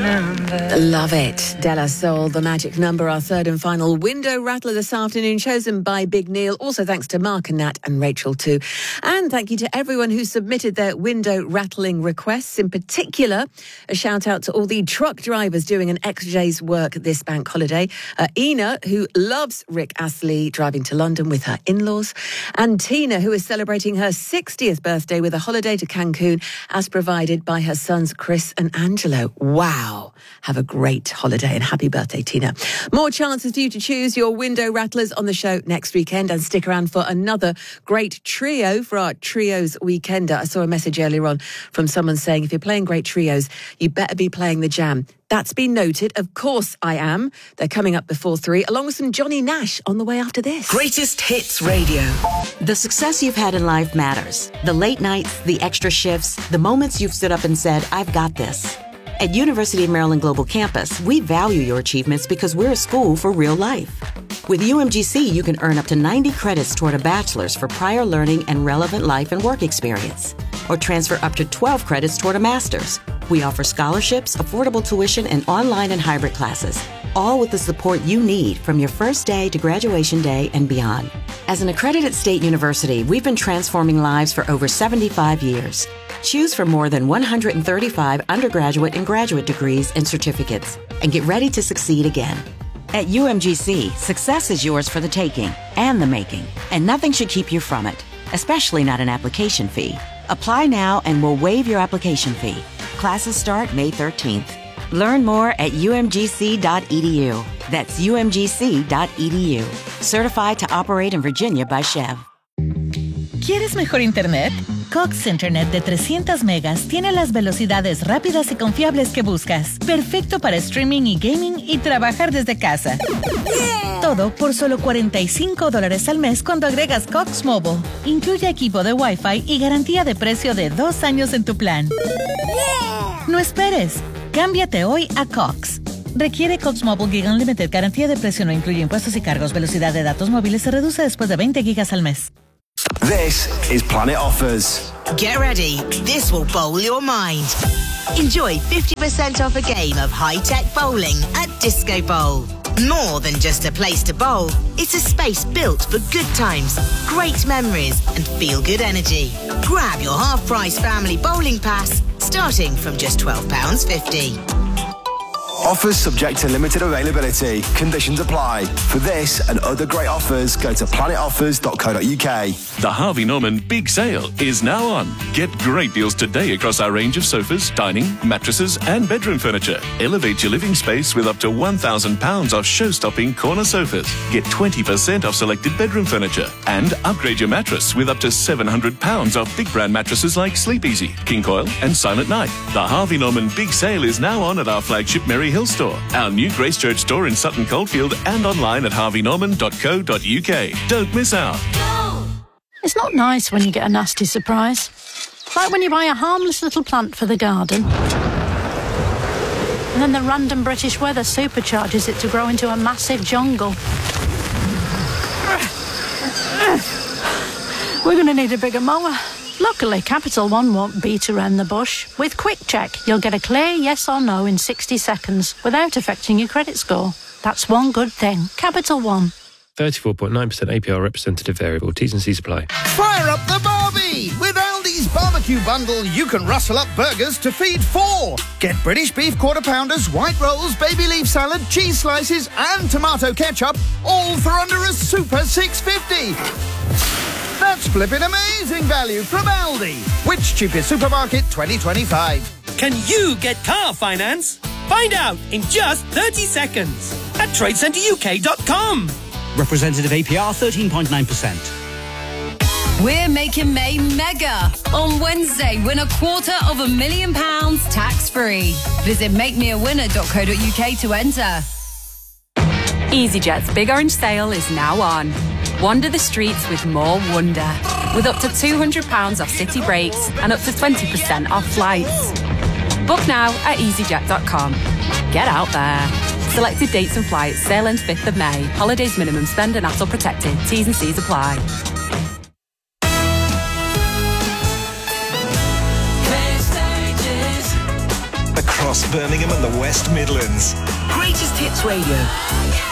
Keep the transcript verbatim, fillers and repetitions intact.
number. Love it. De La Soul, the magic number, our third and final window rattler this afternoon, chosen by Big Neil. Also thanks to Mark and Nat and Rachel too. And thank you to everyone who submitted their window rattling requests. In particular, a shout out to all the truck drivers doing an extra day's work this bank holiday. Uh, Ina, who loves Rick Astley driving to London with her in-laws. And Tina, who is celebrating her sixtieth birthday with a holiday to Cancun as provided by her sons Chris and Angelo. Wow. Have a great holiday and happy birthday, Tina. More chances for you to choose your window rattlers on the show next weekend, and stick around for another great trio for our Trios Weekender. I saw a message earlier on from someone saying if you're playing great trios, you better be playing the Jam. That's been noted. Of course I am. They're coming up before three, along with some Johnny Nash on the way after this. Greatest Hits Radio. The success you've had in life matters. The late nights, the extra shifts, the moments you've stood up and said, I've got this. At University of Maryland Global Campus, we value your achievements because we're a school for real life. With U M G C, you can earn up to ninety credits toward a bachelor's for prior learning and relevant life and work experience, or transfer up to twelve credits toward a master's. We offer scholarships, affordable tuition, and online and hybrid classes, all with the support you need from your first day to graduation day and beyond. As an accredited state university, we've been transforming lives for over seventy-five years. Choose from more than one hundred thirty-five undergraduate and graduate degrees and certificates, and get ready to succeed again. At U M G C, success is yours for the taking and the making, and nothing should keep you from it, especially not an application fee. Apply now and we'll waive your application fee. Classes start May thirteenth. Learn more at U M G C dot E D U. That's U M G C dot E D U. Certified to operate in Virginia by Chev. ¿Quieres mejor internet? Cox Internet de trescientas megas tiene las velocidades rápidas y confiables que buscas. Perfecto para streaming y gaming y trabajar desde casa. Yeah. Todo por solo cuarenta y cinco dólares al mes cuando agregas Cox Mobile. Incluye equipo de Wi-Fi y garantía de precio de dos años en tu plan. Yeah. No esperes. Cámbiate hoy a Cox. Requiere Cox Mobile Gig Unlimited. Garantía de precio no incluye impuestos y cargos. Velocidad de datos móviles se reduce después de veinte gigas al mes. This is Planet Offers. Get ready. This will bowl your mind. Enjoy fifty percent off a game of high-tech bowling at Disco Bowl. More than just a place to bowl, it's a space built for good times, great memories, and feel-good energy. Grab your half-price family bowling pass, starting from just twelve pounds fifty. Offers subject to limited availability. Conditions apply. For this and other great offers, go to planet offers dot co dot uk. The Harvey Norman Big Sale is now on. Get great deals today across our range of sofas, dining, mattresses and bedroom furniture. Elevate your living space with up to one thousand pounds off show-stopping corner sofas. Get twenty percent off selected bedroom furniture. And upgrade your mattress with up to seven hundred pounds off big brand mattresses like Sleep Easy, King Coil and Silent Night. The Harvey Norman Big Sale is now on at our flagship Mary Hill store, our new Gracechurch store in Sutton Coldfield, and online at harvey norman dot co dot uk. Don't miss out. It's not nice when you get a nasty surprise. Like when you buy a harmless little plant for the garden, and then the random British weather supercharges it to grow into a massive jungle. We're going to need a bigger mower. Luckily, Capital One won't beat around the bush. With Quick Check, you'll get a clear yes or no in sixty seconds without affecting your credit score. That's one good thing. Capital One. thirty-four point nine percent A P R representative variable. T's and C's apply. Fire up the barbie! With Aldi's barbecue bundle, you can rustle up burgers to feed four. Get British beef quarter pounders, white rolls, baby leaf salad, cheese slices and tomato ketchup, all for under a super six fifty. That's flipping amazing value from Aldi. Which cheapest supermarket twenty twenty-five? Can you get car finance? Find out in just thirty seconds at trade centre U K dot com. Representative A P R thirteen point nine percent. We're making May mega. On Wednesday, win a quarter of a million pounds tax-free. Visit make me a winner dot co dot uk to enter. EasyJet's Big Orange Sale is now on. Wander the streets with more wonder. With up to two hundred pounds off city breaks and up to twenty percent off flights. Book now at easy jet dot com. Get out there. Selected dates and flights. Sale ends fifth of May. Holidays minimum spend and A T O protected. T's and C's apply. across Birmingham and the West Midlands. Greatest Hits Radio.